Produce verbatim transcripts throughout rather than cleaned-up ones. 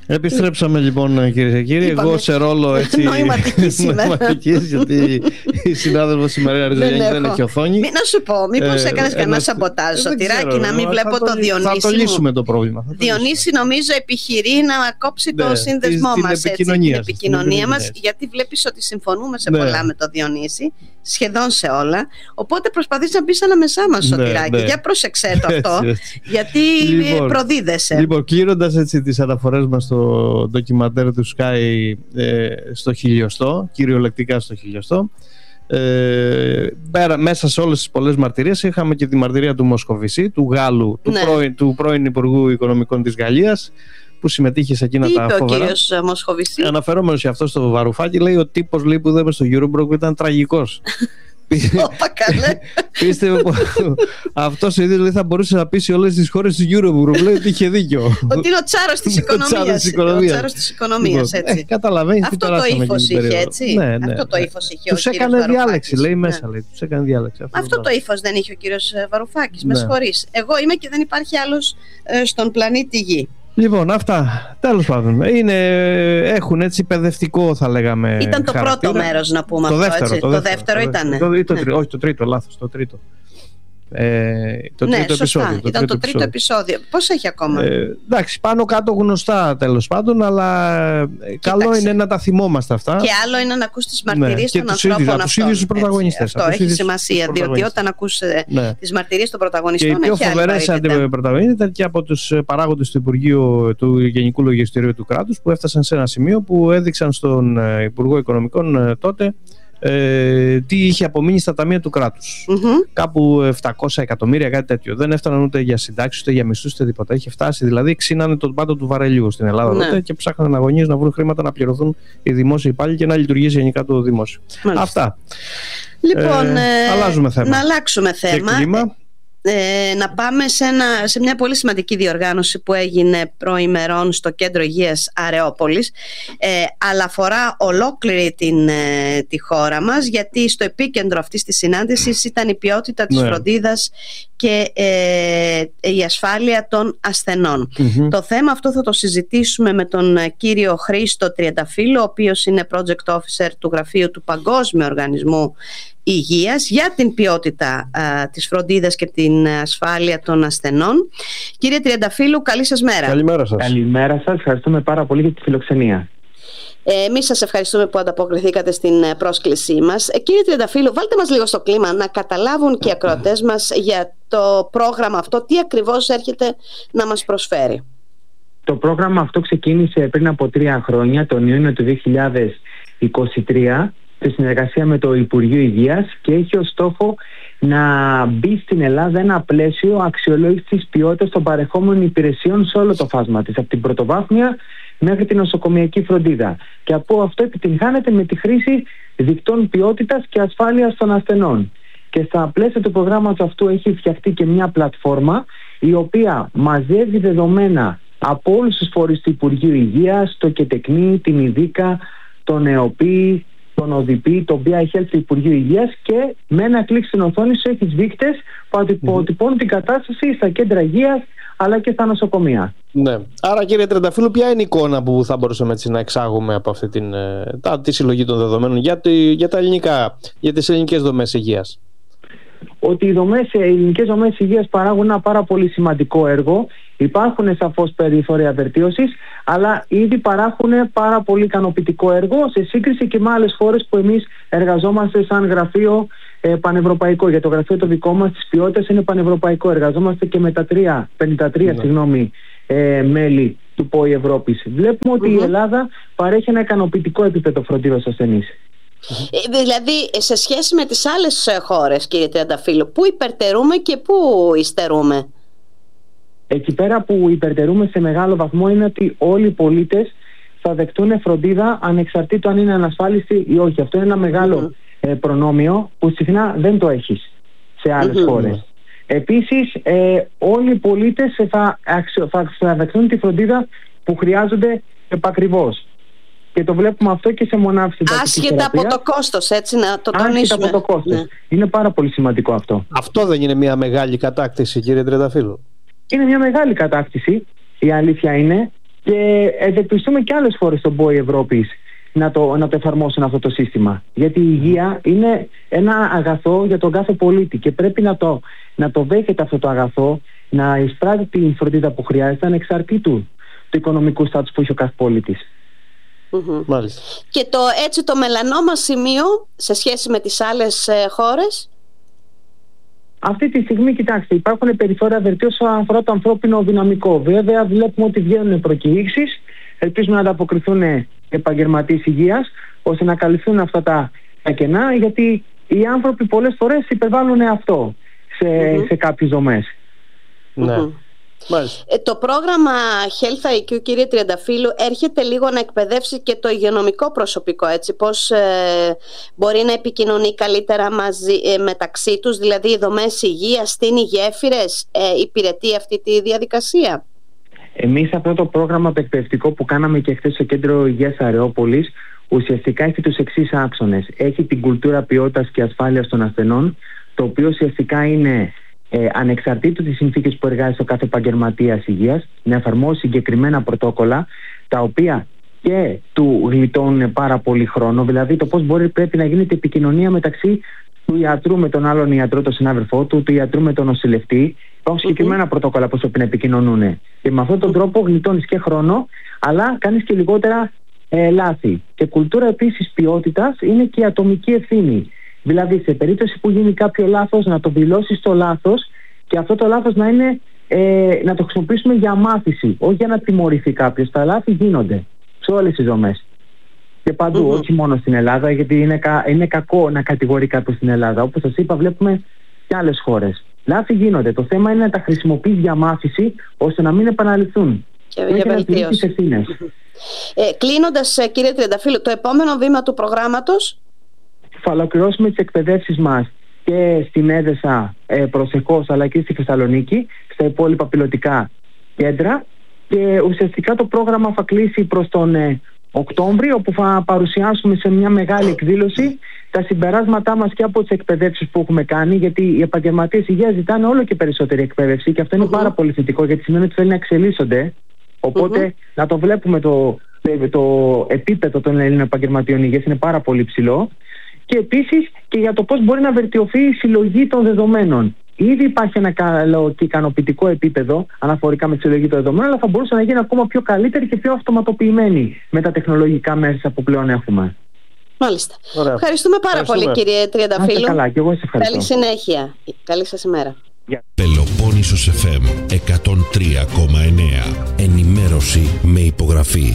Επιστρέψαμε λοιπόν, κυρίες και κύριοι. Είπαμε, εγώ σε ρόλο έτσι νοηματικής, γιατί η συνάδελφος η Μαρία Ριζογιάννη δεν έχει οθόνη. Μην να σου πω, μήπως ε, έκανες κανένα σαμποτάζ, Σωτηράκη, να μην βλέπω το Διονύση. Θα το λύσουμε το πρόβλημα. Διονύση νομίζω επιχειρεί να κόψει το σύνδεσμό μας, την επικοινωνία μας, γιατί βλέπεις ότι συμφωνούμε σε πολλά με το Διονύση, σχεδόν σε όλα. Οπότε προσπαθείς να μπεις ανάμεσά μας, Σωτηράκη. Για πρόσεξέ το αυτό, γιατί προδίδεσαι. Λοιπόν, κλείνοντας έτσι τις αναφορές μας στο ντοκιμαντέρ του Sky ε, στο χιλιοστό, κυριολεκτικά στο χιλιοστό, ε, πέρα, μέσα σε όλες τις πολλές μαρτυρίες είχαμε και τη μαρτυρία του Μοσκοβισή, του Γάλλου, του, ναι. πρώην, του πρώην Υπουργού Οικονομικών της Γαλλίας, που συμμετείχε σε εκείνα τι τα φοβερά. Τι είπε ο κύριος Μοσκοβισή? Αναφερόμενος και αυτό στο Βαρουφάκι, λέει ο τύπος λέει, που είδαμε στο Eurobroke ήταν τραγικός. Όπα καλέ. Πίστευε αυτός ο ίδιος θα μπορούσε να πείσει όλες τις χώρες του Eurogroup. Λέει ότι είχε δίκιο. Ότι είναι ο τσάρος της οικονομίας. Ο τσάρος της οικονομίας, έτσι. Καταλαβαίνεις τι περάσαμε. Αυτό το ύφος είχε, έτσι. Αυτό το ύφος είχε ο κύριος Βαρουφάκης. Τους έκανε διάλεξη, λέει μέσα. Τους έκανε διάλεξη. Αυτό το ύφος δεν είχε ο κύριος Βαρουφάκης. Με συγχωρείς. Εγώ είμαι και δεν υπάρχει άλλος στον πλανήτη Γη. Λοιπόν, αυτά. Τέλος πάντων. Είναι, έχουν έτσι παιδευτικό, θα λέγαμε. Ήταν το χαρακτήρα. Πρώτο μέρος, να πούμε το αυτό. Δεύτερο, έτσι. Το, το δεύτερο, δεύτερο ήταν. Το, το, το, όχι, το τρίτο, λάθος. Το τρίτο. Ε, το ναι, τρίτο σωστά. επεισόδιο. Το ήταν τρίτο το τρίτο επεισόδιο. επεισόδιο. Πώς έχει ακόμα? Ε, εντάξει, πάνω κάτω γνωστά τέλος πάντων, αλλά Κοίταξε. καλό είναι να τα θυμόμαστε αυτά. Και άλλο είναι να ακούς τις μαρτυρίες ναι, των ανθρώπων ίδιους, αυτών. Τους ίδιους τους πρωταγωνιστές. Αυτό έχει σημασία, διότι όταν ακούς ναι. τις μαρτυρίες των πρωταγωνιστών, έχει άλλη βαρύτητα. Και οι πιο φοβερές πρωταγωνιστές ήταν και από τους παράγοντες του Υπουργείου του Γενικού Λογιστηρίου του Κράτους, που έφτασαν σε ένα σημείο που έδειξαν στον Υπουργό Οικονομικών τότε Ε, τι είχε απομείνει στα ταμεία του κράτους. Mm-hmm. Κάπου επτακόσια εκατομμύρια, κάτι τέτοιο. Δεν έφταναν ούτε για συντάξεις, ούτε για μισθούς, ούτε τίποτα. Είχε φτάσει, δηλαδή ξύνανε τον πάτο του βαρελιού στην Ελλάδα ναι. τότε και ψάχναν αγωνίες να βρουν χρήματα να πληρωθούν οι δημόσιοι υπάλληλοι και να λειτουργήσει γενικά το δημόσιο. Μάλιστα. Αυτά. Λοιπόν, ε, αλλάζουμε θέμα. Να αλλάξουμε θέμα. Ε, να πάμε σε, ένα, σε μια πολύ σημαντική διοργάνωση που έγινε προημερών στο Κέντρο Υγείας Αρεόπολης, ε, αλλά αφορά ολόκληρη την, ε, τη χώρα μας, γιατί στο επίκεντρο αυτής της συνάντησης ήταν η ποιότητα της ναι. φροντίδας και ε, η ασφάλεια των ασθενών. Mm-hmm. Το θέμα αυτό θα το συζητήσουμε με τον κύριο Χρήστο Τριανταφύλλου, ο οποίος είναι Project Officer του Γραφείου του Παγκόσμιου Οργανισμού Υγείας για την ποιότητα α, της φροντίδας και την ασφάλεια των ασθενών. Κύριε Τριανταφύλλου, καλή σας μέρα. Καλημέρα σας. Καλημέρα σας, ευχαριστούμε πάρα πολύ για τη φιλοξενία. Εμείς σας ευχαριστούμε που ανταποκριθήκατε στην πρόσκλησή μας. Ε, κύριε Τριανταφύλλου, βάλτε μας λίγο στο κλίμα να καταλάβουν και οι ακροατές μας για το πρόγραμμα αυτό, τι ακριβώς έρχεται να μας προσφέρει. Το πρόγραμμα αυτό ξεκίνησε πριν από τρία χρόνια, τον Ιούνιο του δύο χιλιάδες είκοσι τρία, σε συνεργασία με το Υπουργείο Υγείας, και έχει ως στόχο να μπει στην Ελλάδα ένα πλαίσιο αξιολόγησης της ποιότητας των παρεχόμενων υπηρεσιών σε όλο το φάσμα της, από την πρωτοβάθμια μέχρι την νοσοκομιακή φροντίδα. Και από αυτό επιτυγχάνεται με τη χρήση δικτών ποιότητας και ασφάλειας των ασθενών. Και στα πλαίσια του προγράμματος αυτού έχει φτιαχτεί και μια πλατφόρμα η οποία μαζεύει δεδομένα από όλους τους φορείς του Υπουργείου Υγείας, το ΚΕΤΕΚΝΗ, την ΙΔΙΚΑ, τον ΕΟΠΗ, τον ΟΔΙΠΗ, το μπι άι Health του Υπουργείου Υγείας, και με ένα κλικ στην οθόνη σου έχεις δείκτες που αποτυπώνουν mm-hmm. την κατάσταση στα κέντρα υγείας αλλά και στα νοσοκομεία. Ναι. Άρα, κύριε Τριανταφύλλου, ποια είναι η εικόνα που θα μπορούσαμε έτσι να εξάγουμε από αυτή την, τα, τη συλλογή των δεδομένων για, τη, για, τα ελληνικά, για τις ελληνικές δομές υγείας? Ότι οι, δομές, οι ελληνικές δομές υγείας παράγουν ένα πάρα πολύ σημαντικό έργο. Υπάρχουν σαφώς περιθώρια βελτίωσης, αλλά ήδη παράγουν πάρα πολύ ικανοποιητικό έργο σε σύγκριση και με άλλες χώρες που εμείς εργαζόμαστε σαν γραφείο ε, πανευρωπαϊκό. Για το γραφείο το δικό μας της ποιότητας είναι πανευρωπαϊκό. Εργαζόμαστε και με τα τρία, πενήντα τρία ναι. συγγνώμη, ε, μέλη του ΠΟΗ Ευρώπης. Βλέπουμε ότι mm-hmm. η Ελλάδα παρέχει ένα ικανοποιητικό επίπεδο φροντίδας ασθενής. Ε, δηλαδή, σε σχέση με τις άλλες χώρες, κύριε Τριανταφύλλου, πού υπερτερούμε και πού υστερούμε? Εκεί πέρα που υπερτερούμε σε μεγάλο βαθμό είναι ότι όλοι οι πολίτες θα δεκτούν φροντίδα ανεξαρτήτως αν είναι ανασφάλιστοι ή όχι. Αυτό είναι ένα μεγάλο mm-hmm. ε, προνόμιο που συχνά δεν το έχεις σε άλλες mm-hmm. χώρες. Επίσης, ε, όλοι οι πολίτες θα, αξιο, θα, θα δεκτούν τη φροντίδα που χρειάζονται επακριβώς. Και το βλέπουμε αυτό και σε μονάδες συνταξικής θεραπείας. Άσχετα από το κόστος, έτσι να το τονίσουμε. Άσχετα από το κόστος. Ναι. Είναι πάρα πολύ σημαντικό αυτό. Αυτό δεν είναι μια μεγάλη κατάκτηση, κύριε Τριανταφύλλου? Είναι μια μεγάλη κατάκτηση, η αλήθεια είναι, και ευελπιστούμε και άλλες χώρες στον ΠΟΗ Ευρώπης να το, να το εφαρμόσουν αυτό το σύστημα. Γιατί η υγεία είναι ένα αγαθό για τον κάθε πολίτη και πρέπει να το, να το δέχεται αυτό το αγαθό, να εισπράττει την φροντίδα που χρειάζεται ανεξαρτήτου του οικονομικού στάτους που έχει ο κάθε πολίτης. Mm-hmm. Μάλιστα. Και το, έτσι το μελανό μας σημείο σε σχέση με τις άλλες ε, χώρες? Αυτή τη στιγμή, κοιτάξτε, υπάρχουν περιθώρια βελτίωσης όσον αφορά το ανθρώπινο δυναμικό. Βέβαια, βλέπουμε ότι βγαίνουν προκηρύξεις. Ελπίζουμε να ανταποκριθούν επαγγελματίες υγείας ώστε να καλυφθούν αυτά τα, τα κενά, γιατί οι άνθρωποι πολλές φορές υπερβάλλουν αυτό σε, mm-hmm. σε κάποιες δομές. Ναι. Mm-hmm. Ε, το πρόγραμμα Health άι κιου, κύριε Τριανταφύλου, έρχεται λίγο να εκπαιδεύσει και το υγειονομικό προσωπικό, έτσι, πώς ε, μπορεί να επικοινωνεί καλύτερα μαζί, ε, μεταξύ τους, δηλαδή οι δομές υγείας, στείνει γέφυρες, ε, υπηρετεί αυτή τη διαδικασία. Εμείς αυτό το πρόγραμμα το εκπαιδευτικό που κάναμε και χθες στο Κέντρο Υγείας Αρεόπολης ουσιαστικά έχει τους εξής άξονες. Έχει την κουλτούρα ποιότητας και ασφάλειας των ασθενών, το οποίο ουσιαστικά είναι Ε, ανεξαρτήτου τις συνθήκες που εργάζεται ο κάθε επαγγελματίας υγείας, να εφαρμόσει συγκεκριμένα πρωτόκολλα, τα οποία και του γλιτώνουν πάρα πολύ χρόνο, δηλαδή το πώς μπορεί, πρέπει να γίνεται επικοινωνία μεταξύ του ιατρού με τον άλλον ιατρό, τον συνάδελφό του, του ιατρού με τον νοσηλευτή. Υπάρχουν συγκεκριμένα mm-hmm. πρωτόκολλα που πρέπει να επικοινωνούν. Και με αυτόν τον τρόπο γλιτώνεις και χρόνο, αλλά κάνεις και λιγότερα ε, λάθη. Και κουλτούρα επίσης ποιότητας είναι και η ατομική ευθύνη. Δηλαδή, σε περίπτωση που γίνει κάποιο λάθος, να το δηλώσεις το λάθος και αυτό το λάθος να, είναι, ε, να το χρησιμοποιήσουμε για μάθηση, όχι για να τιμωρηθεί κάποιος. Τα λάθη γίνονται σε όλες τις δομές. Και παντού, mm-hmm. όχι μόνο στην Ελλάδα, γιατί είναι, κα, είναι κακό να κατηγορεί κάποιος στην Ελλάδα. Όπως σας είπα, βλέπουμε και άλλες χώρες. Λάθη γίνονται. Το θέμα είναι να τα χρησιμοποιείς για μάθηση, ώστε να μην επαναληφθούν. Και για βελτίωση. Ε, κλείνοντας, κύριε Τριανταφύλου, το επόμενο βήμα του προγράμματος? Θα ολοκληρώσουμε τις εκπαιδεύσεις μας και στην Έδεσα ε, προσεχώς, αλλά και στη Θεσσαλονίκη, στα υπόλοιπα πιλωτικά κέντρα, και ουσιαστικά το πρόγραμμα θα κλείσει προς τον ε, Οκτώβριο, όπου θα παρουσιάσουμε σε μια μεγάλη εκδήλωση τα συμπεράσματά μας και από τις εκπαιδεύσεις που έχουμε κάνει, γιατί οι επαγγελματίες υγείας ζητάνε όλο και περισσότερη εκπαίδευση και αυτό είναι mm-hmm. πάρα πολύ θετικό, γιατί σημαίνει ότι θέλουν να εξελίσσονται. Οπότε mm-hmm. να το βλέπουμε το, το, το επίπεδο των Ελλήνων επαγγελματιών υγείας είναι πάρα πολύ ψηλό. Και επίσης και για το πώς μπορεί να βελτιωθεί η συλλογή των δεδομένων. Ήδη υπάρχει ένα καλό και ικανοποιητικό επίπεδο αναφορικά με τη συλλογή των δεδομένων, αλλά θα μπορούσε να γίνει ακόμα πιο καλύτερη και πιο αυτοματοποιημένη με τα τεχνολογικά μέσα που πλέον έχουμε. Μάλιστα. Ωραία. Ευχαριστούμε πάρα Ευχαριστούμε. πολύ, κύριε Τριανταφύλου. Καλά, και εγώ σας ευχαριστώ. Καλή συνέχεια. Καλή σας ημέρα. Yeah. Πελοπόννησος εφ εμ εκατόν τρία κόμμα εννέα. Ενημέρωση με υπογραφή.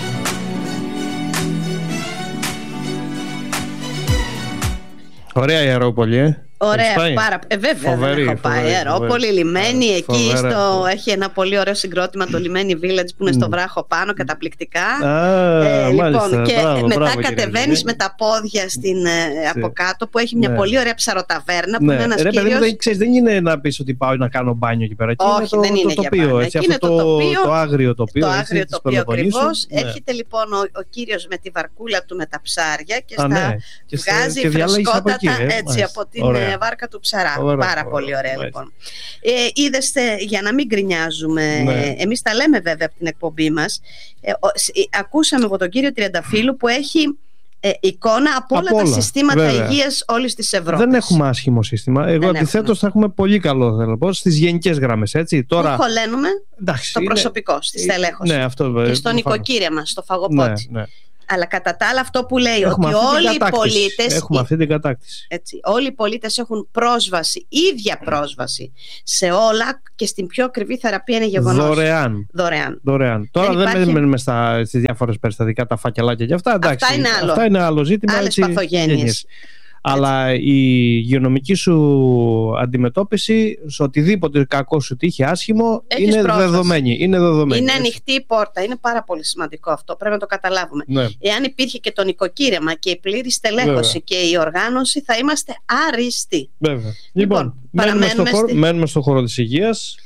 Ωραία η Αερόπολη, ε. Ωραία, πάρα ε, βέβαια φοβερή, δεν έχω πάει. Αερόπολη, λιμένη, εκεί φοβερά, στο, φοβερά. Έχει ένα πολύ ωραίο συγκρότημα, το Λιμένη Village, που είναι στο βράχο πάνω, καταπληκτικά. Α, ε, μάλιστα, λοιπόν, και μπράβο, μετά μπράβο, κατεβαίνεις με τα πόδια στην, ε, από κάτω, που έχει μια ναι. πολύ ωραία ψαροταβέρνα, που ναι. είναι ένας Ρε, κύριος... παιδί, ξέρεις, δεν είναι να πεις ότι πάω να κάνω μπάνιο εκεί πέρα. Όχι, είναι δεν το, είναι το για τοπίο, μπάνιο. έτσι, είναι αυτό το, τοπίο, το άγριο τοπίο. Το άγριο έτσι, τοπίο ακριβώς. Ναι. Έρχεται λοιπόν ο, ο κύριος με τη βαρκούλα του με τα ψάρια και Α, στα ναι. βγάζει και φρεσκότατα από, εκεί, ε. έτσι, από την ωραία. βάρκα του ψαρά. Ωραία. Πάρα ωραία. πολύ ωραία, λοιπόν. Ε, είδες, για να μην γκρινιάζουμε, ναι. εμείς τα λέμε βέβαια από την εκπομπή μας. Ε, ο, ε, ακούσαμε από τον κύριο Τριανταφύλου που έχει ε, εικόνα από όλα, όλα τα συστήματα βέβαια. υγείας όλης της Ευρώπης. Δεν έχουμε άσχημο σύστημα. Εγώ αντιθέτως θα έχουμε πολύ καλό, θέλω να πω, στις γενικές γραμμές. Έτσι. Τώρα... Που χωλένουμε εντάξει, το είναι... προσωπικό, στη στελέχωση. Ναι, αυτό, και στο νοικοκύρεμα, στο φαγοπότι. Ναι, ναι. Αλλά κατά τα άλλα αυτό που λέει έχουμε ότι όλοι οι πολίτες έχουμε αυτή την κατάκτηση. Έτσι, όλοι οι πολίτες έχουν πρόσβαση, ίδια πρόσβαση σε όλα και στην πιο ακριβή θεραπεία είναι γεγονός. Δωρεάν. Δωρεάν. Δωρεάν. Τώρα δεν, υπάρχει... δεν μένουμε στις διάφορες περιστατικά, τα φακελάκια και αυτά. Εντάξει, αυτά, είναι άλλο. αυτά είναι άλλο ζήτημα. Άλλες παθογένειες. Αλλά η υγειονομική σου αντιμετώπιση σε οτιδήποτε κακό σου τύχει άσχημο είναι δεδομένη, είναι δεδομένη. Είναι ανοιχτή η πόρτα. Είναι πάρα πολύ σημαντικό αυτό. Πρέπει να το καταλάβουμε. Ναι. Εάν υπήρχε και το νοικοκύρεμα και η πλήρη στελέχωση Βέβαια. και η οργάνωση, θα είμαστε άριστοι. Βέβαια. Λοιπόν, λοιπόν μένουμε, στο χώρο, στη... μένουμε στο χώρο της υγείας.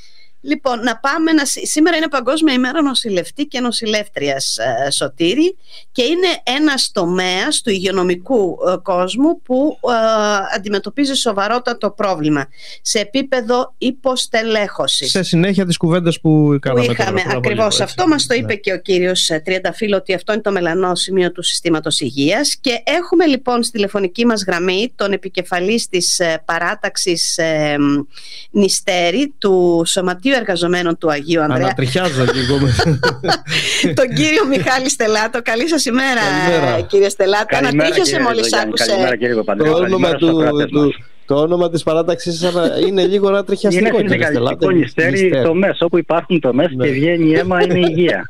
Λοιπόν, να πάμε να... Σήμερα είναι Παγκόσμια ημέρα νοσηλευτή και νοσηλεύτριας, ε, Σωτήρη, και είναι ένας τομέας του υγειονομικού ε, κόσμου που ε, αντιμετωπίζει σοβαρότατο πρόβλημα σε επίπεδο υποστελέχωσης. Σε συνέχεια της κουβέντας που κάναμε. Που είχαμε τώρα, ακριβώς λίγο, αυτό, μας το είπε ναι. και ο κύριος Τριανταφύλλου, ότι αυτό είναι το μελανό σημείο του συστήματος υγείας. Και έχουμε λοιπόν στη τηλεφωνική μας γραμμή τον επικεφαλής της ε, παράταξης ε, Νηστέρη του Σωματείου Εργαζομένων του Αγίου Ανδρέα. Ανατριχιάζω και εγώ. Τον κύριο Μιχάλη Στελάτο. Καλή σας ημέρα, Καλημέρα. κύριε Στελάτο. Ανατρίχιασε μόλις άκουσε. Καλημέρα, κύριε Παπανδρέου. Το όνομα του, του, το όνομα της παράταξης είναι λίγο ανατριχιαστικό. Είναι συνδικαλιστικό Νηστέρη, τομές. Όπου υπάρχουν τομές ναι. και βγαίνει αίμα, είναι υγεία.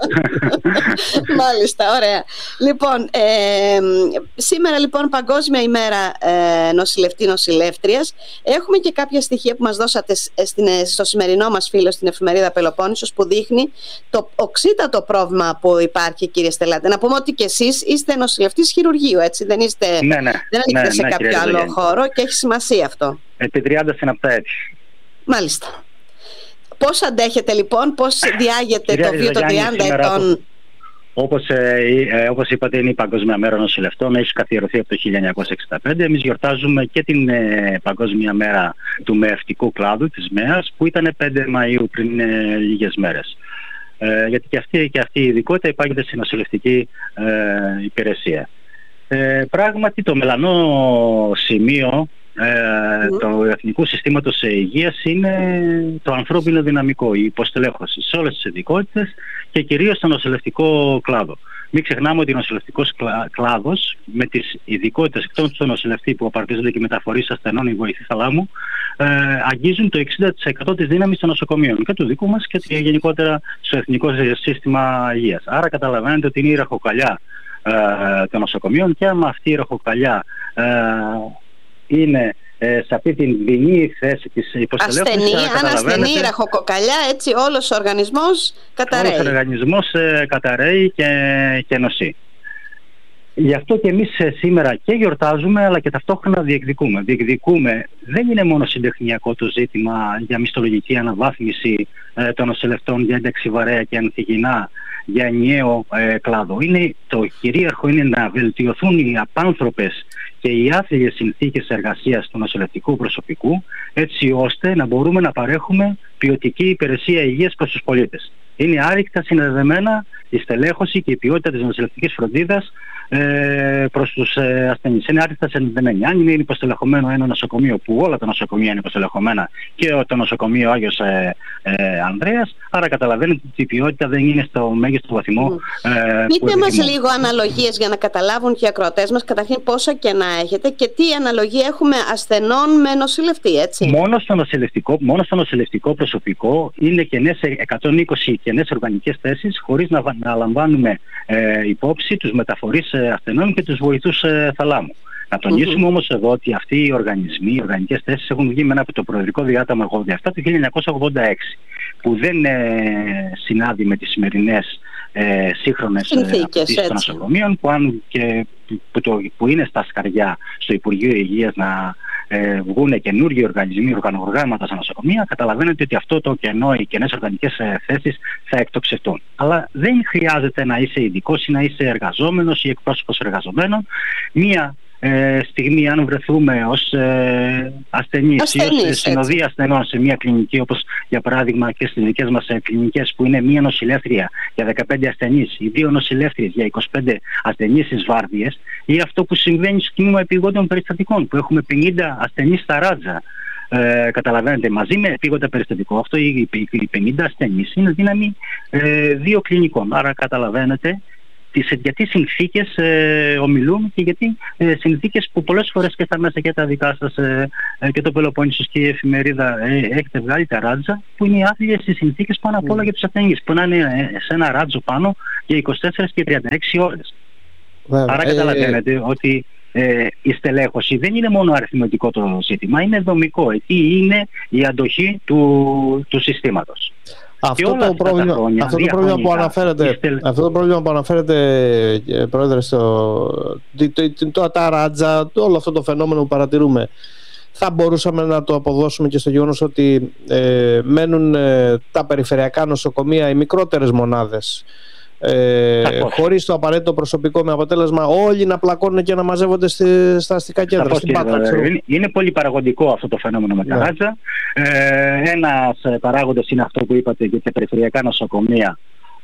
Μάλιστα, ωραία. Λοιπόν, ε, σήμερα λοιπόν Παγκόσμια ημέρα ε, νοσηλευτή νοσηλεύτριας. Έχουμε και κάποια στοιχεία που μας δώσατε στην, στο σημερινό μας φίλο στην εφημερίδα Πελοπόννησος, που δείχνει το οξύτατο πρόβλημα που υπάρχει, κύριε Στελάτε. Να πούμε ότι και εσείς είστε νοσηλευτής χειρουργείου, έτσι, δεν είστε, ναι, ναι, δεν ανήκετε ναι, σε ναι, κάποιο άλλο Ζογέννη. χώρο, και έχει σημασία αυτό. Επί τριάντα συναπτά έτη. Μάλιστα. Πώς αντέχετε λοιπόν, πώς διάγεται Κυρία το βίο των Ζογέννη, τριάντα σήμερα ετών? Όπως, ε, ε, όπως είπατε, είναι η Παγκόσμια Μέρα Νοσηλευτών, έχει καθιερωθεί από το χίλια εννιακόσια εξήντα πέντε. Εμείς γιορτάζουμε και την ε, Παγκόσμια Μέρα του μεευτικού κλάδου, της ΜΕΑΣ, που ήταν πέντε Μαΐου πριν ε, λίγες μέρες. Ε, γιατί και αυτή, και αυτή η ειδικότητα υπάρχει στη νοσηλευτική ε, υπηρεσία. Ε, πράγματι, το μελανό σημείο ε, mm. του Εθνικού Συστήματος Υγείας είναι το ανθρώπινο δυναμικό, η υποστελέχωση σε όλες τις ειδικότητες και κυρίως στο νοσηλευτικό κλάδο. Μην ξεχνάμε ότι ο νοσηλευτικός κλάδος, με τις ειδικότητες εκτός του νοσηλευτή που απαρτίζονται και μεταφορείς ασθενών ή βοηθή θαλάμου, ε, αγγίζουν το εξήντα τοις εκατό της δύναμης των νοσοκομείων, και του δικού μας και γενικότερα στο Εθνικό Σύστημα Υγείας. Άρα καταλαβαίνετε ότι είναι η ραχοκαλιά ε, των νοσοκομείων, και άμα αυτή η ραχοκαλιά ε, είναι ε, σε αυτή την δεινή θέση της υποστελέχωσης, ασθενή, αν ασθενή ραχοκοκαλιά, έτσι όλος ο οργανισμός καταραίει. Όλος ο οργανισμός ε, καταραίει και, και νοσεί. Γι' αυτό και εμείς ε, σήμερα και γιορτάζουμε, αλλά και ταυτόχρονα διεκδικούμε. Διεκδικούμε, δεν είναι μόνο συντεχνιακό το ζήτημα για μισθολογική αναβάθμιση ε, των νοσηλευτών, για ένταξη βαρέα και ανθυγινά, για ενιαίο ε, κλάδο. Είναι, το κυρίαρχο είναι να βελτιωθούν οι απάνθρωπες και οι άθλιες συνθήκες εργασίας του νοσηλευτικού προσωπικού, έτσι ώστε να μπορούμε να παρέχουμε ποιοτική υπηρεσία υγείας προς τους πολίτες. Είναι άρρηκτα συνδεδεμένα η στελέχωση και η ποιότητα της νοσηλευτικής φροντίδας ε, προς τους ε, ασθενείς. Είναι άρρηκτα συνδεδεμένοι. Αν είναι υποστελεχωμένο ένα νοσοκομείο, που όλα τα νοσοκομεία είναι υποστελεχωμένα, και το νοσοκομείο Άγιος ε, ε, Ανδρέας, άρα καταλαβαίνετε ότι η ποιότητα δεν είναι στο μέγιστο βαθμό. Mm. Ε, Πείτε μας λίγο αναλογίες για να καταλάβουν και οι ακροατές μας, καταρχήν πόσα κενά έχετε και τι αναλογία έχουμε ασθενών με νοσηλευτή, έτσι. Μόνο στο νοσηλευτικό, μόνο στο νοσηλευτικό προσωπικό είναι κενές εκατόν είκοσι κενές οργανικές θέσεις, χωρίς να, να λαμβάνουμε ε, υπόψη τους μεταφορείς ε, ασθενών και τους βοηθούς ε, θαλάμου. Να τονίσουμε mm-hmm. όμως εδώ ότι αυτοί οι οργανισμοί, οι οργανικές θέσεις, έχουν βγει μένα από το Προεδρικό Διάταγμα ογδόντα επτά του χίλια εννιακόσια ογδόντα έξι, που δεν ε, συνάδει με τις σημερινές ε, σύγχρονες απαιτήσεις των νοσοκομείων, που, αν και, που, το, που είναι στα σκαριά στο Υπουργείο Υγείας να ε, βγουν καινούργιοι οργανισμοί, οργανογράμματα στα νοσοκομεία. Καταλαβαίνετε ότι αυτό το κενό, οι κενές οργανικές ε, θέσεις θα εκτοξευτούν. Αλλά δεν χρειάζεται να είσαι ειδικός ή να είσαι εργαζόμενος ή εκπρόσωπος εργαζομένων. Μία Ε, στιγμή, αν βρεθούμε ως ε, ασθενείς, ασθενείς ή ως συνοδοί ασθενών σε μια κλινική, όπως για παράδειγμα και στις δικές μας ε, κλινικές, που είναι μια νοσηλεύτρια για δεκαπέντε ασθενείς ή δύο νοσηλεύτριες για είκοσι πέντε ασθενείς στις βάρδιες, ή αυτό που συμβαίνει στο τμήμα επιγόντων περιστατικών, που έχουμε πενήντα ασθενείς στα ράτζα. Ε, καταλαβαίνετε, μαζί με επίγοντα περιστατικό, αυτό οι, οι πενήντα ασθενείς είναι δύναμη ε, δύο κλινικών. Άρα καταλαβαίνετε γιατί συνθήκες ε, ομιλούν και γιατί ε, συνθήκες που πολλές φορές και στα μέσα και τα δικά σας ε, ε, και το Πελοπόννησος και η εφημερίδα ε, έχετε βγάλει τα ράτζα, που είναι οι άθλιες οι συνθήκες πάνω απ' όλα mm. για τους ασθενείς, που να είναι ε, σε ένα ράτζο πάνω για είκοσι τέσσερις και τριάντα έξι ώρες. Yeah, Άρα ε, καταλαβαίνετε ε, ότι ε, η στελέχωση δεν είναι μόνο αριθμητικό το ζήτημα, είναι δομικό. Εκεί είναι η αντοχή του, του συστήματος. Αυτό το, πρόβλημα, χρόνια, αυτό, το πρόβλημα που αναφέρετε, είστε... αυτό το πρόβλημα που αναφέρετε, Πρόεδρε, στο, το, το, το, τα ράτζα, το, όλο αυτό το φαινόμενο που παρατηρούμε, θα μπορούσαμε να το αποδώσουμε και στο γεγονός ότι ε, μένουν ε, τα περιφερειακά νοσοκομεία, οι μικρότερες μονάδες, ε, χωρίς το απαραίτητο προσωπικό, με αποτέλεσμα όλοι να πλακώνουν και να μαζεύονται στη, στα αστικά κέντρα. Στην Πάτρα, είναι, είναι πολύ παραγωγικό αυτό το φαινόμενο με Καράτζα. Ναι. Ε, ένας παράγοντας είναι αυτό που είπατε για τα περιφερειακά νοσοκομεία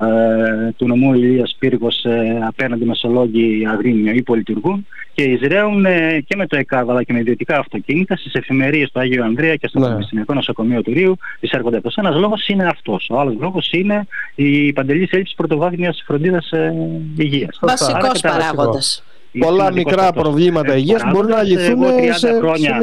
ε, του νομού Ηλίας Πύργος, ε, απέναντι μεσολόγοι Αγρίνιο ή πολυτουργούν και εισραίουν ε, και με το ΕΚΑΒ αλλά και με ιδιωτικά αυτοκίνητα στις εφημερίες του Άγιου Ανδρέα και στο Πανεπιστημιακό Νοσοκομείο του Ρίου. Εισέρχονται αυτός. Ένας λόγος είναι αυτός. Ο άλλος λόγος είναι η παντελής έλλειψη πρωτοβάθμιας φροντίδας ε, υγείας. Βασικός παράγοντας. Πολλά μικρά αυτός. προβλήματα υγείας μπορούν να λυθούν σε, σε,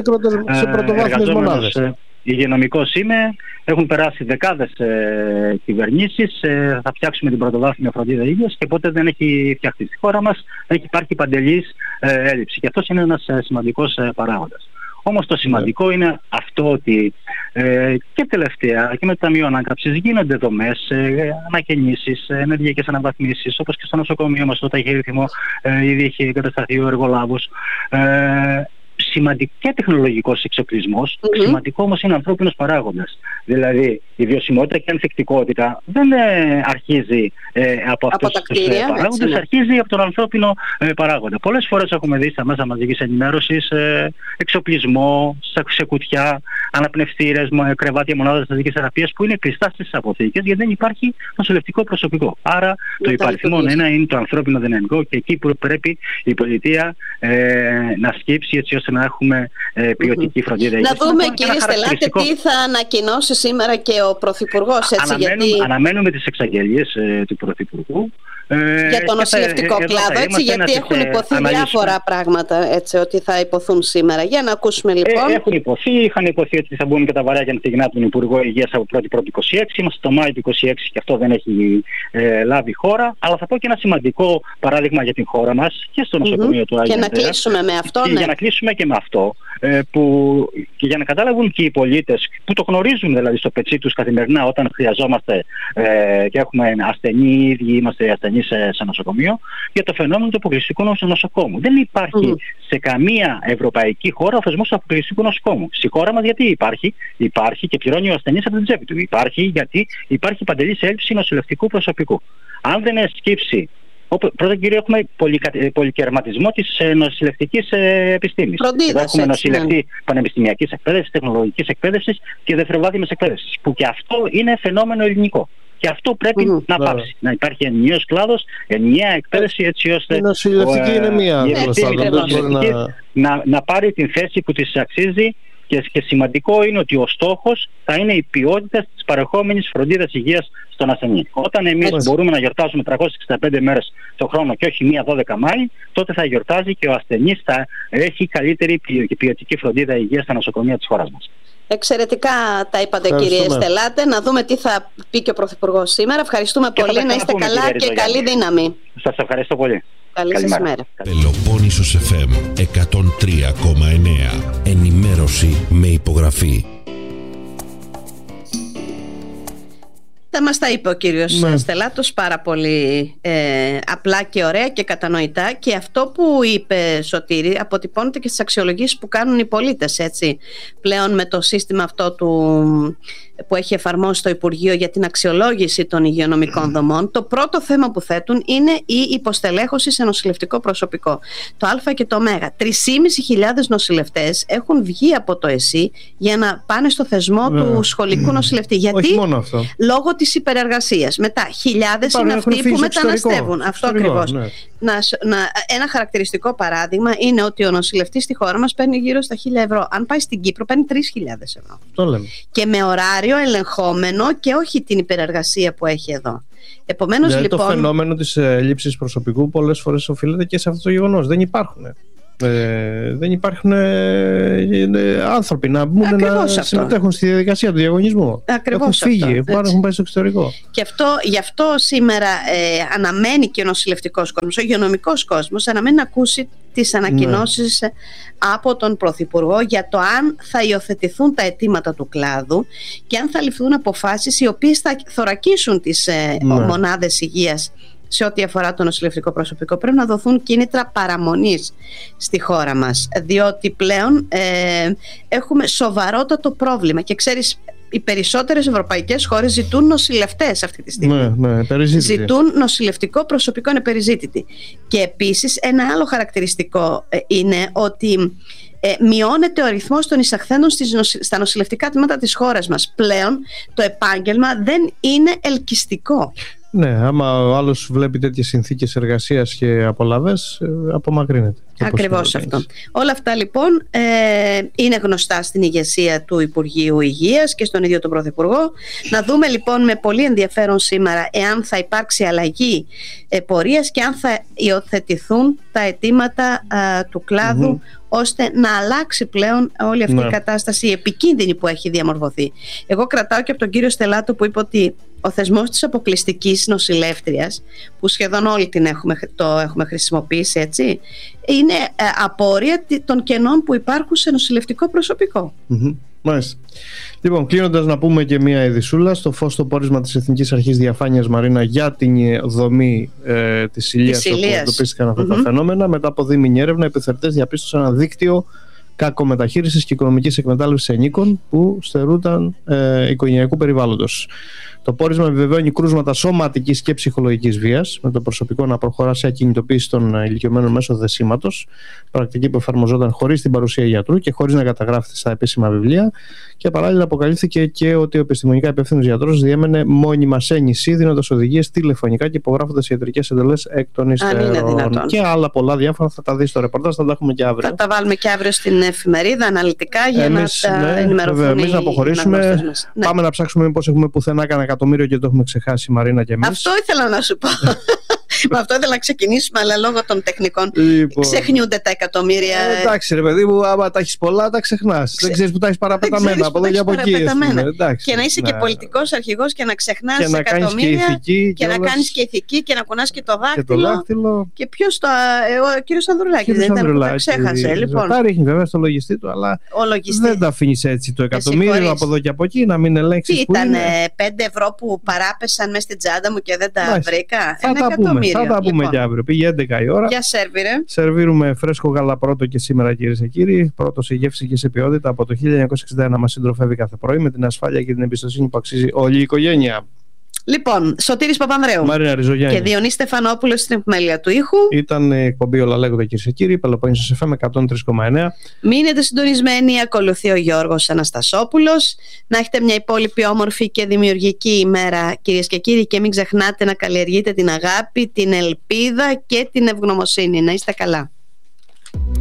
σε πρωτοβάθμιες μονάδες. Υγειονομικός είμαι, έχουν περάσει δεκάδες ε, κυβερνήσεις, ε, θα φτιάξουμε την πρωτοβάθμια φροντίδα υγείας και ποτέ δεν έχει φτιαχτεί. Στη χώρα μας έχει υπάρχει παντελής ε, έλλειψη και αυτός είναι ένας ε, σημαντικός ε, παράγοντας. Όμως το σημαντικό yeah. είναι αυτό ότι ε, και τελευταία και με το Ταμείο Ανάκαμψης γίνονται δομές, ε, ανακαινήσεις, ε, ενεργειακές αναβαθμίσεις, όπως και στο νοσοκομείο μας το ταχύρυθμο ε, ήδη έχει εγκατασταθεί ο εργολάβος. Ε, Σημαντικό και τεχνολογικός εξοπλισμός, mm-hmm. σημαντικό όμως είναι ανθρώπινος παράγοντας. Δηλαδή η βιωσιμότητα και η ανθεκτικότητα δεν ε, αρχίζει ε, από, από αυτούς τους ε, παράγοντες, αρχίζει από τον ανθρώπινο ε, παράγοντα. Πολλές φορές έχουμε δει στα μέσα μαζικής ενημέρωσης ε, εξοπλισμό σε, σε κουτιά, αναπνευστήρες, κρεβάτια μονάδας στατικής θεραπείας που είναι κλειστά στις αποθήκες γιατί δεν υπάρχει νοσηλευτικό προσωπικό. Άρα το υπαριθμόν ένα είναι το ανθρώπινο δυναμικό και εκεί που πρέπει η πολιτεία ε, να σκύψει έτσι ώστε να έχουμε ε, ποιοτική φροντίδα. Να δούμε κύριε Στελάτε τι θα ανακοινώσει σήμερα και ο Πρωθυπουργός. Αναμένουμε, γιατί... αναμένουμε τις εξαγγελίες ε, του Πρωθυπουργού. Ε, για τον νοσηλευτικό θα, κλάδο, έτσι, γιατί έχουν υποθεί διάφορα πράγματα, έτσι, ότι θα υποθούν σήμερα. Για να ακούσουμε λοιπόν. Ε, έχουν υποθεί, είχαν υποθεί ότι θα μπουν και τα βαριά για να την τον Υπουργό Υγείας από πρώτη πρώτη είκοσι έξι. Είμαστε το Μάιο του είκοσι έξι και αυτό δεν έχει ε, λάβει χώρα. Αλλά θα πω και ένα σημαντικό παράδειγμα για την χώρα μας και στο νοσοκομείο mm-hmm. του Άγιου Ανδρέα. Και να κλείσουμε με αυτό. Και ναι. για να κλείσουμε και με αυτό. Ε, που, και για να καταλάβουν και οι πολίτες που το γνωρίζουν δηλαδή στο πετσί τους καθημερινά όταν χρειαζόμαστε ε, και έχουμε ασθενή ήδη είμαστε ασθενείς σε, σε νοσοκομείο για το φαινόμενο του αποκλειστικού νοσοκόμου. Δεν υπάρχει mm. σε καμία ευρωπαϊκή χώρα ο θεσμός του αποκλειστικού νοσοκόμου. Στη χώρα μας γιατί υπάρχει, υπάρχει και πληρώνει ο ασθενής από την τσέπη του. Υπάρχει γιατί υπάρχει παντελής έλλειψη νοσηλευτικού προσωπικού. Αν δεν εσκύψει πρώτα κύριε έχουμε πολυκερματισμό της ε, νοσηλευτικής ε, επιστήμης. Φροντίδας, έχουμε έτσι, νοσηλευτή ναι. πανεπιστημιακής εκπαίδευσης, τεχνολογικής εκπαίδευσης και δευτεροβάθμιας εκπαίδευσης. Που και αυτό είναι φαινόμενο ελληνικό. Και αυτό πρέπει mm, να πάψει. Yeah. Να υπάρχει ενιαίος κλάδος, ενιαία εκπαίδευση έτσι ώστε η νοσηλευτική είναι μία να... Να, να πάρει την θέση που της αξίζει. Και, και σημαντικό είναι ότι ο στόχος θα είναι η ποιότητα της παρεχόμενης φροντίδας υγείας στον ασθενή. Όταν εμείς Έτσι. μπορούμε να γιορτάζουμε τριακόσιες εξήντα πέντε μέρες το χρόνο και όχι μία δώδεκα Μάη, τότε θα γιορτάζει και ο ασθενής θα έχει καλύτερη και ποιοτική φροντίδα υγείας στα νοσοκομεία της χώρας μας. Εξαιρετικά τα είπατε κύριε Στελάτε. Να δούμε τι θα πει και ο Πρωθυπουργός σήμερα. Ευχαριστούμε και πολύ. Να είστε καλά και καλή δύναμη. Σας ευχαριστώ πολύ. Καλή σας μέρα. Πελοπόννησος εφ εμ εκατόν τρία κόμμα εννέα. Ενημέρωση με υπογραφή. Θα μας τα είπε ο κύριος ναι. Στελάτος πάρα πολύ ε, απλά και ωραία και κατανοητά, και αυτό που είπε Σωτήρη αποτυπώνεται και στις αξιολογήσεις που κάνουν οι πολίτες, έτσι. Πλέον με το σύστημα αυτό του, που έχει εφαρμόσει το Υπουργείο για την αξιολόγηση των υγειονομικών δομών, το πρώτο θέμα που θέτουν είναι η υποστελέχωση σε νοσηλευτικό προσωπικό. Το Α και το Ω. τρεις χιλιάδες πεντακόσιοι νοσηλευτές έχουν βγει από το ΕΣΥ για να πάνε στο θεσμό ναι. του σχολικού νοσηλευτή. Γιατί? Όχι μόνο αυτό. Λόγω της υπερεργασίας. Μετά, χιλιάδες είναι αυτοί που μεταναστεύουν. Αυτό ακριβώς. Ναι. Να, να, ένα χαρακτηριστικό παράδειγμα είναι ότι ο νοσηλευτής στη χώρα μας παίρνει γύρω στα χίλια ευρώ. Αν πάει στην Κύπρο, παίρνει τρεις χιλιάδες ευρώ. Το λέμε. Και με ωράριο ελεγχόμενο και όχι την υπερεργασία που έχει εδώ. Επομένως, δηλαδή, λοιπόν. Το φαινόμενο της έλλειψης προσωπικού πολλές φορές οφείλεται και σε αυτό το γεγονός. Δεν υπάρχουν. Ε, δεν υπάρχουν ε, ε, άνθρωποι να μπουν να αυτό. συμμετέχουν στη διαδικασία του διαγωνισμού. Ακριβώς έχουν φύγει, αυτό, έχουν πάει στο εξωτερικό. Και αυτό, γι' αυτό σήμερα ε, αναμένει και ο νοσηλευτικός κόσμος, ο υγειονομικός κόσμος, αναμένει να ακούσει τις ανακοινώσεις ναι. από τον Πρωθυπουργό για το αν θα υιοθετηθούν τα αιτήματα του κλάδου και αν θα ληφθούν αποφάσεις οι οποίες θα θωρακίσουν τις ε, ναι. μονάδες υγείας σε ό,τι αφορά το νοσηλευτικό προσωπικό. Πρέπει να δοθούν κίνητρα παραμονής στη χώρα μας, διότι πλέον ε, έχουμε σοβαρότατο πρόβλημα και ξέρεις, οι περισσότερες ευρωπαϊκές χώρες ζητούν νοσηλευτές αυτή τη στιγμή. Ναι, ναι, περιζήτητη. Ζητούν νοσηλευτικό προσωπικό, είναι περιζήτητη. Και επίσης ένα άλλο χαρακτηριστικό ε, είναι ότι ε, μειώνεται ο αριθμός των εισαχθέντων στις νοση... στα νοσηλευτικά τμήματα της χώρας μας. Πλέον το επάγγελμα δεν είναι ελκυστικό. Ναι, άμα ο άλλος βλέπει τέτοιες συνθήκες εργασίας και απολαβές, απομακρύνεται. Ακριβώς αυτό. Όλα αυτά λοιπόν ε, είναι γνωστά στην ηγεσία του Υπουργείου Υγείας και στον ίδιο τον Πρωθυπουργό. Να δούμε λοιπόν με πολύ ενδιαφέρον σήμερα εάν θα υπάρξει αλλαγή ε, πορείας και αν θα υιοθετηθούν τα αιτήματα ε, του κλάδου, mm-hmm. ώστε να αλλάξει πλέον όλη αυτή, ναι, η κατάσταση, η επικίνδυνη που έχει διαμορφωθεί. Εγώ κρατάω και από τον κύριο Στελάτο που είπε ότι ο θεσμός της αποκλειστικής νοσηλεύτριας, που σχεδόν όλοι την έχουμε, το έχουμε χρησιμοποιήσει, έτσι, είναι ε, απόρρια των κενών που υπάρχουν σε νοσηλευτικό προσωπικό. Mm-hmm. Μάλιστα. Λοιπόν, κλείνοντας να πούμε και μία ειδισούλα στο φως το πόρισμα της Εθνικής Αρχής Διαφάνειας, Μαρίνα, για την δομή ε, της ηλίας, όπου εντοπίστηκαν αυτά mm-hmm. τα φαινόμενα. Μετά από δίμηνη έρευνα, οι επιθεωρητές διαπίστωσαν ένα δίκτυο κακομεταχείρισης και οικονομικής εκμετάλλευσης ενίκων που στερούνταν ε, οικογενειακού περιβάλλοντος. Το πόρισμα επιβεβαιώνει κρούσματα σωματικής και ψυχολογικής βίας, με το προσωπικό να προχωρά σε ακινητοποίηση των ηλικιωμένων μέσω δεσίματος, πρακτική που εφαρμοζόταν χωρίς την παρουσία γιατρού και χωρίς να καταγράφεται στα επίσημα βιβλία. Και παράλληλα αποκαλύφθηκε και ότι ο επιστημονικά υπεύθυνος γιατρός διέμενε μόνιμα σε νησί, δίνοντας οδηγίες τηλεφωνικά και υπογράφοντας ιατρικές εντολές εκ των υστέρων. Και άλλα πολλά διάφορα θα τα δει στο ρεπορτάζ, θα τα έχουμε και αύριο. Θα τα βάλουμε και αύριο στην εφημερίδα αναλυτικά για εμείς, να τα ναι, ενημερωθούν. Εμείς να αποχωρήσουμε. Πάμε ναι. να ψάξουμε μήπως έχουμε πουθενά κανένα εκατομμύριο και το έχουμε ξεχάσει, Μαρίνα, και εμείς. Αυτό ήθελα να σου πω. Με αυτό ήθελα να ξεκινήσουμε, αλλά λόγω των τεχνικών λοιπόν, ξεχνιούνται τα εκατομμύρια. Ε, εντάξει, ρε παιδί μου, άμα τα έχεις πολλά, τα ξεχνάς. Ξε... Δεν ξέρεις που τα έχεις παραπεταμένα από εδώ και από εκεί. Και να είσαι ναι. και πολιτικός αρχηγός και να ξεχνάς και να εκατομμύρια και, και, και να κάνεις και ηθική και να κουνάς και το δάχτυλο. Και, το δάχτυλο. Και ποιος το. Ο κύριος Ανδρουλάκης δεν ήταν που τα ξέχασε. Λοιπόν. Τα ρίχνει βέβαια στο λογιστή του, αλλά δεν τα αφήνεις έτσι το εκατομμύριο από εδώ και από εκεί να μην ελέγξεις. Τι ήταν πέντε ευρώ που παράπεσαν μέσα στην τσάντα μου και δεν τα βρήκα. Ένα εκατομμύριο. Θα τα πούμε λοιπόν. Και αύριο. Πήγε έντεκα η ώρα. Για σερβίρε. Σερβίρουμε φρέσκο γάλα πρώτο και σήμερα, κυρίες και κύριοι. Πρώτο σε γεύση και σε ποιότητα από το χίλια εννιακόσια εξήντα ένα μας συντροφεύει κάθε πρωί με την ασφάλεια και την εμπιστοσύνη που αξίζει όλη η οικογένεια. Λοιπόν, Σωτήρης Παπανδρέου, Μαρίνα Ριζογιάννη και Διονύση Στεφανόπουλος στην επιμέλεια του ήχου. Ήταν η εκπομπή Όλα Λέγονται, κυρίες και κύριοι. Πελοπόννησος εφ εμ εκατόν τρία κόμμα εννέα. Μείνετε συντονισμένοι. Ακολουθεί ο Γιώργος Αναστασόπουλος. Να έχετε μια υπόλοιπη όμορφη και δημιουργική ημέρα, κυρίες και κύριοι, και μην ξεχνάτε να καλλιεργείτε την αγάπη, την ελπίδα και την ευγνωμοσύνη. Να είστε καλά.